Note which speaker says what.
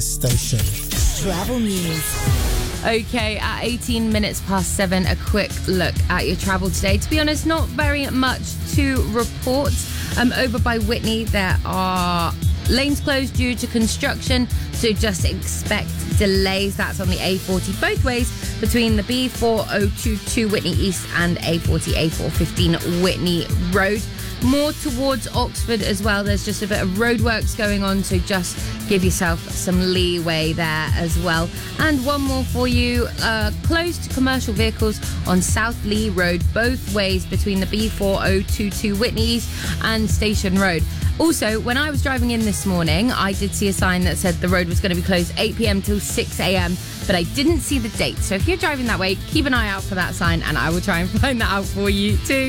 Speaker 1: Station.
Speaker 2: Travel news.
Speaker 3: Okay, at 18 minutes past 7, a quick look at your travel today. To be honest, not very much to report. Over by Whitney, there are lanes closed due to construction, so just expect delays. That's on the A40 both ways between the B4022 Whitney East and A40, A415 Whitney Road. More towards Oxford as well. There's just a bit of roadworks going on, so just give yourself some leeway there as well. And one more for you. Closed to commercial vehicles on South Lee Road, both ways between the B4022 Whitney East and Station Road. Also, when I was driving in this morning, I did see a sign that said the road was going to be closed 8 p.m. till 6 a.m, but I didn't see the date. So if you're driving that way, keep an eye out for that sign, and I will try and find that out for you too.